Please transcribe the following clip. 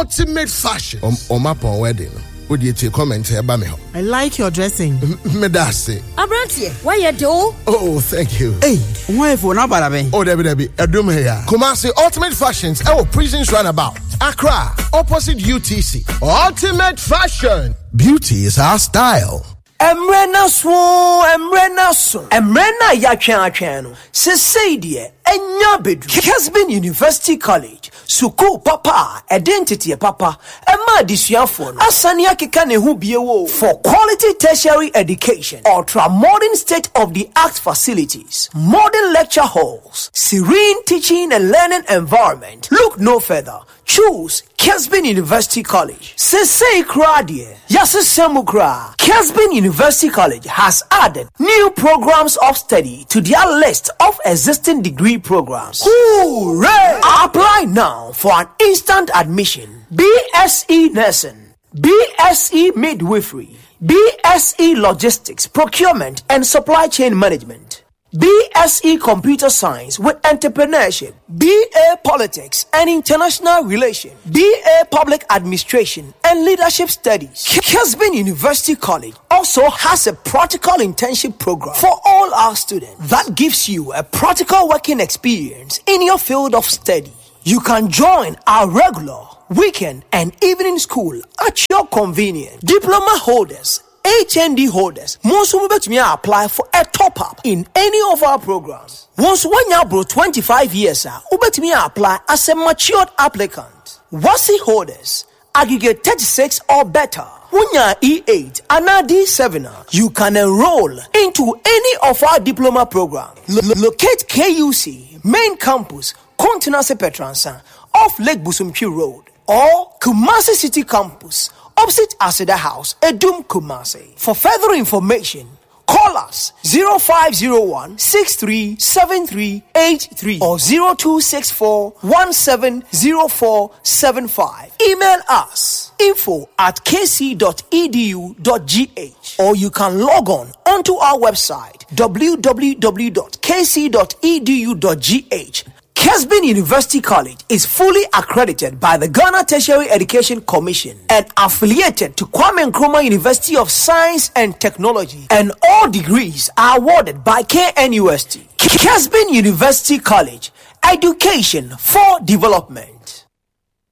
ultimate fashion. My pon wedding. Would you take comment here by me? I like your dressing. Medase. Abrantie, why you do? Oh, thank you. Hey, why for na barabe? Oh, Debbie, Adum here. Kumasi Ultimate Fashions. Oh, Prisons Runabout. Accra, opposite UTC. Ultimate Fashion. Beauty is our style. Emrena ya chano. Sesedie enya bedu. Kesbin University College. Suku papa, identity papa. Emma disuafo. Asania kekane hu biewo for quality tertiary education. Ultra modern state of the art facilities. Modern lecture halls. Serene teaching and learning environment. Look no further. Choose Kesbin University College. Sesei Kradie. Yasesemu Kra. Kesbin University College has added new programs of study to their list of existing degree programs. Hooray! Apply now for an instant admission. BSc Nursing, BSc Midwifery, BSc Logistics, Procurement and Supply Chain Management, BSc Computer Science with Entrepreneurship, BA Politics and International Relations, BA Public Administration and Leadership Studies. Kesbin University College also has a practical internship program for all our students that gives you a practical working experience in your field of study. You can join our regular, weekend and evening school at your convenience. Diploma holders, HND holders, most will bet me apply for a top-up in any of our programs. Once when you bro 25 years, bet me apply as a matured applicant. WASI holders, aggregate 36 or better. When you're E8 and D7, you can enroll into any of our diploma programs. Locate KUC, main campus, Continental Petransa, off Lake Busumchi Road, or Kumasi City Campus, opposite Aseda House, Edum Kumasi. For further information, call us 0501 637383 or 0264 170475. Email us info@kc.edu.gh or you can log on onto our website www.kc.edu.gh. Kesbin University College is fully accredited by the Ghana Tertiary Education Commission and affiliated to Kwame Nkrumah University of Science and Technology, and all degrees are awarded by KNUST. Kesbin University College, education for development.